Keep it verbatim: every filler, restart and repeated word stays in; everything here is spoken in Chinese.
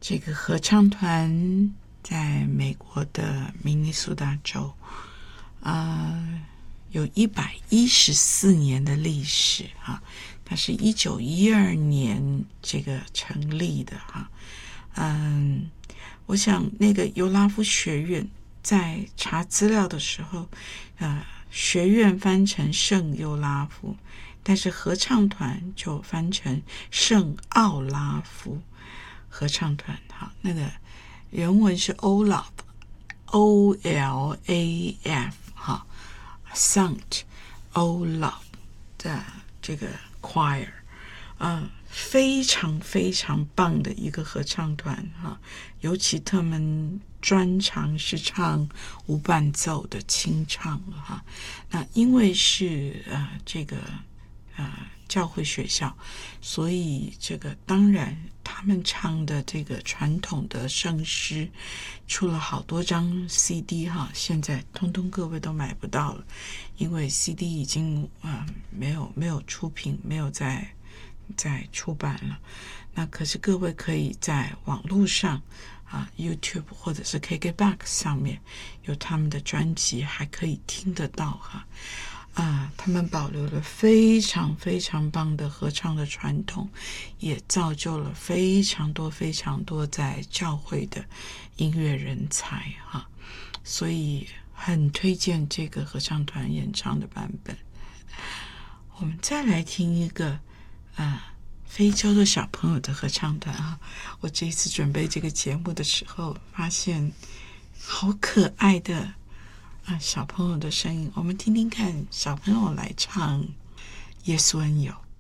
这个合唱团在美国的明尼苏达州，呃，有一百一十四年的历史哈、啊，它是一九一二年这个成立的哈、啊，嗯，我想那个尤拉夫学院在查资料的时候，呃，学院翻成圣尤拉夫，但是合唱团就翻成圣奥拉夫合唱团。好，那个原文是 Olaf O L A F 哈 Sankt Olaf 的这个 choir， 呃，非常非常棒的一个合唱团哈，尤其他们专长是唱无伴奏的清唱哈。那因为是呃这个呃教会学校，所以这个当然他们唱的这个传统的圣诗出了好多张 C D 哈，现在通通各位都买不到了，因为 C D 已经呃没有没有出品，没有在在出版了。那可是各位可以在网络上啊 YouTube 或者是 K K B O X 上面有他们的专辑，还可以听得到哈。啊，他们保留了非常非常棒的合唱的传统，也造就了非常多非常多在教会的音乐人才哈，所以很推荐这个合唱团演唱的版本。我们再来听一个啊，非洲的小朋友的合唱团啊，我这一次准备这个节目的时候，发现好可爱的。啊，小朋友的声音，我们听听看小朋友来唱《耶稣恩友》。